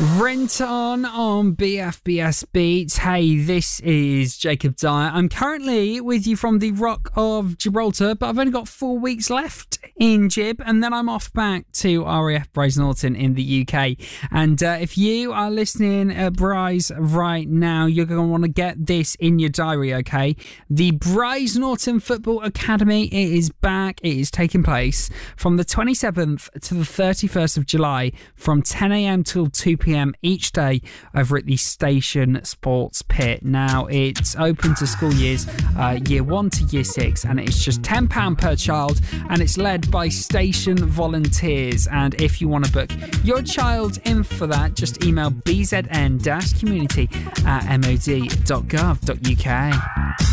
Rent on BFBS Beats. Hey, this is Jacob Dyer. I'm currently with you from the Rock of Gibraltar, but I've only got 4 weeks left in Gib, and then I'm off back to RAF Bryce Norton in the UK. And if you are listening at Bryce right now, you're going to want to get this in your diary, okay? The Bryce Norton Football Academy, it is back. It is taking place from the 27th to the 31st of July from 10 a.m. till 2 p.m. each day over at the Station Sports Pit. Now, it's open to school years, year 1 to year 6, and it's just £10 per child, and it's led by Station volunteers. And if you want to book your child in for that, just email bzn-community@mod.gov.uk.